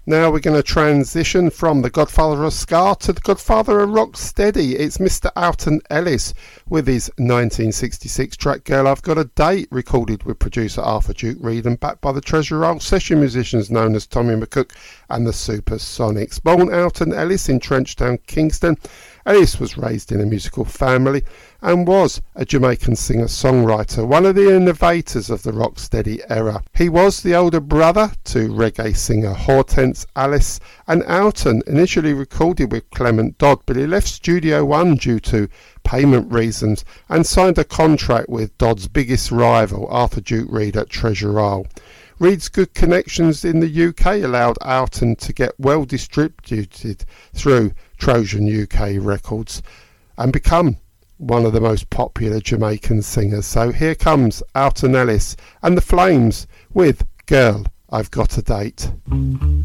Now we're going to transition from the godfather of ska to the godfather of rocksteady. It's Mr. Alton Ellis with his 1966 track Girl I've Got a Date, recorded with producer Arthur Duke Reid and backed by the Treasure Roll session musicians known as Tommy McCook and the Supersonics. Born Alton Ellis in Trenchtown, Kingston, Ellis was raised in a musical family and was a Jamaican singer-songwriter, one of the innovators of the rocksteady era. He was the older brother to reggae singer Hortense Ellis, and Alton initially recorded with Clement Dodd, but he left Studio One due to payment reasons and signed a contract with Dodd's biggest rival, Arthur Duke Reid at Treasure Roll. Reid's good connections in the UK allowed Alton to get well distributed through Trojan UK Records and become one of the most popular Jamaican singers. So here comes Alton Ellis and the Flames with Girl I've Got a Date.